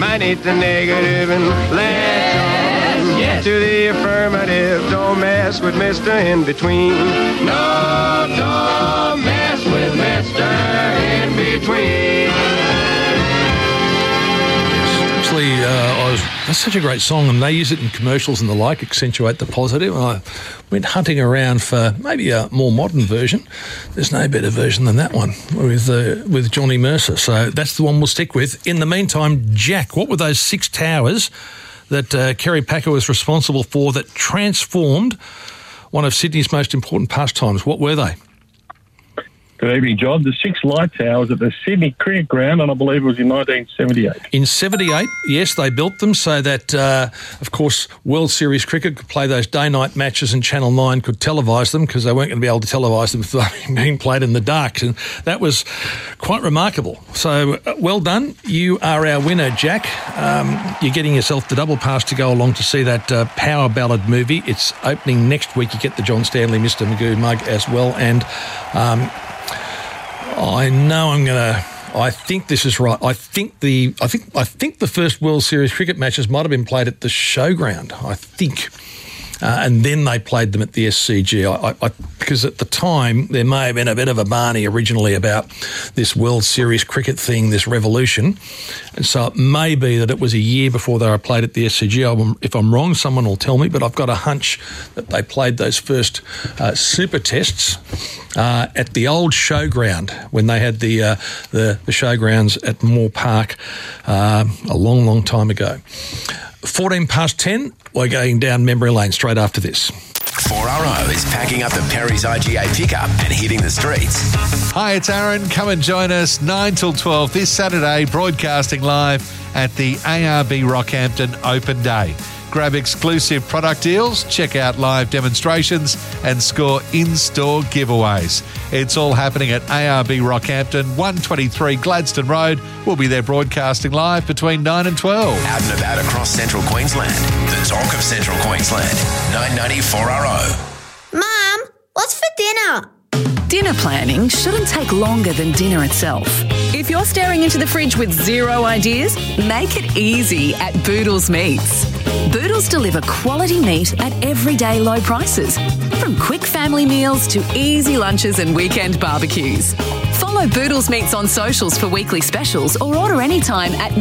I need the negative and let's on to the affirmative. Don't mess with Mr. In Between. No, don't mess with Mr. In Between. Actually, that's such a great song, and they use it in commercials and the like, accentuate the positive. And I went hunting around for maybe a more modern version. There's no better version than that one with Johnny Mercer. So that's the one we'll stick with. In the meantime, Jack, what were those 6 towers that Kerry Packer was responsible for that transformed one of Sydney's most important pastimes? What were they? Good evening, John. The 6 light towers at the Sydney Cricket Ground, and I believe it was in 1978. In 78, yes, they built them so that, of course, World Series cricket could play those day-night matches and Channel 9 could televise them because they weren't going to be able to televise them if they were being played in the dark. And that was quite remarkable. So, well done. You are our winner, Jack. You're getting yourself the double pass to go along to see that Power Ballad movie. It's opening next week. You get the John Stanley Mr. Magoo mug as well. And I think this is right. I think the first World Series cricket matches might have been played at the Showground, I think. And then they played them at the SCG. Because at the time, there may have been a bit of a Barney originally about this World Series cricket thing, this revolution. And so it may be that it was a year before they were played at the SCG. If I'm wrong, someone will tell me, but I've got a hunch that they played those first super tests at the old Showground when they had the Showgrounds at Moore Park a long, long time ago. 14 past 10, we're going down memory lane straight after this. 4RO is packing up the Perry's IGA pickup and hitting the streets. Hi, it's Aaron. Come and join us 9 till 12 this Saturday, broadcasting live at the ARB Rockhampton Open Day. Grab exclusive product deals, check out live demonstrations and score in-store giveaways. It's all happening at ARB Rockhampton, 123 Gladstone Road. We'll be there broadcasting live between 9 and 12. Out and about across Central Queensland. The talk of Central Queensland. 994RO. Mum, what's for dinner? Dinner planning shouldn't take longer than dinner itself. If you're staring into the fridge with zero ideas, make it easy at Boodles Meats. Boodles deliver quality meat at everyday low prices, from quick family meals to easy lunches and weekend barbecues. Follow Boodles Meats on socials for weekly specials or order anytime at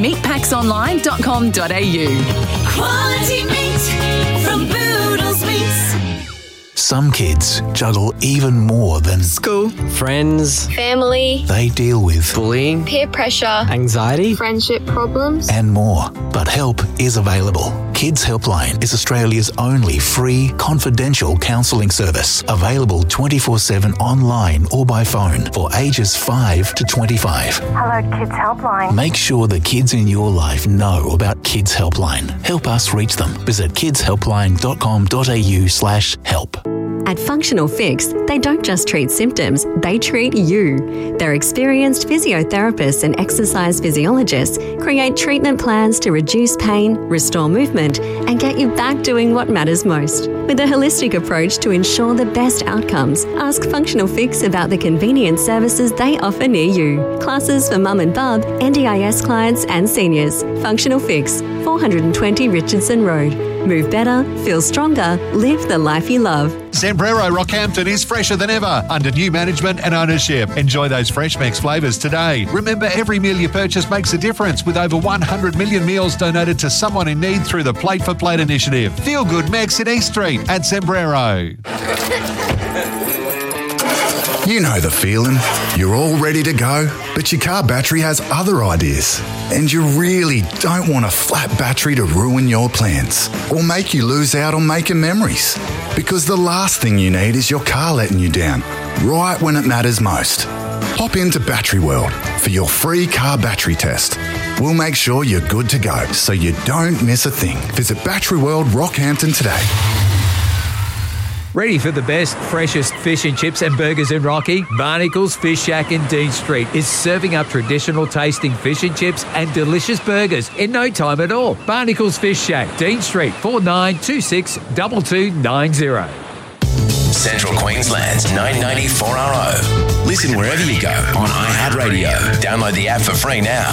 meatpacksonline.com.au. Quality meat from Boodles Meats. Some kids juggle even more than school, friends, family. They deal with bullying, peer pressure, anxiety, friendship problems, and more. But help is available. Kids Helpline is Australia's only free, confidential counselling service, available 24/7 online or by phone for ages 5 to 25. Hello, Kids Helpline. Make sure the kids in your life know about Kids Helpline. Help us reach them. Visit kidshelpline.com.au/help. At Functional Fix, they don't just treat symptoms, they treat you. Their experienced physiotherapists and exercise physiologists create treatment plans to reduce pain, restore movement, and get you back doing what matters most. With a holistic approach to ensure the best outcomes, ask Functional Fix about the convenient services they offer near you. Classes for mum and bub, NDIS clients and seniors. Functional Fix, 420 Richardson Road. Move better, feel stronger, live the life you love. Zambrero Rockhampton is fresher than ever under new management and ownership. Enjoy those fresh Mex flavours today. Remember, every meal you purchase makes a difference with over 100 million meals donated to someone in need through the Plate for Plate initiative. Feel good Mex in East Street at Zambrero. You know the feeling. You're all ready to go, but your car battery has other ideas. And you really don't want a flat battery to ruin your plans or make you lose out on making memories. Because the last thing you need is your car letting you down, right when it matters most. Hop into Battery World for your free car battery test. We'll make sure you're good to go so you don't miss a thing. Visit Battery World Rockhampton today. Ready for the best, freshest fish and chips and burgers in Rocky? Barnacles Fish Shack in Dean Street is serving up traditional tasting fish and chips and delicious burgers in no time at all. Barnacles Fish Shack, Dean Street, 4926 2290. Central Queensland's 994RO. Listen wherever you go on iHeartRadio. Download the app for free now.